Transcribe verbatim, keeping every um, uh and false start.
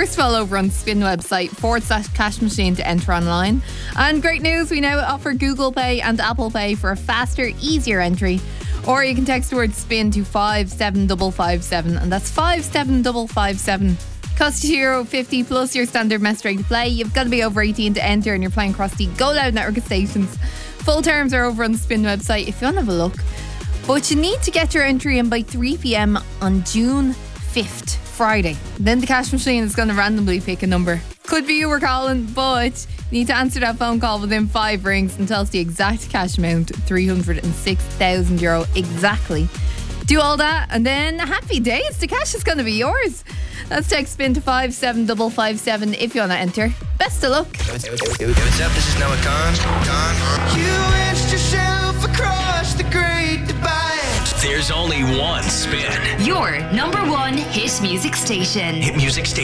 First of all, over on the Spin website, forward slash cash machine to enter online. And great news, we now offer Google Pay and Apple Pay for a faster, easier entry. Or you can text the word SPIN to five seven five five seven, and that's five seven five five seven. Cost you euro fifty plus your standard message rate to play. You've got to be over eighteen to enter, and you're playing across the Go Loud network of stations. Full terms are over on the Spin website if you want to have a look. But you need to get your entry in by three p.m. on June fifth, Friday. Then the cash machine is going to randomly pick a number. Could be you were calling, but you need to answer that phone call within five rings and tell us the exact cash amount, three hundred six thousand euro exactly. Do all that, and then happy days. The cash is going to be yours. Let's text SPIN to five seven five five seven if you want to enter. Best of luck. What's up? This is Noah Khan. Khan. You edged yourself across the great divide. There's only one Spin. Your number one hit music station. Hit music station.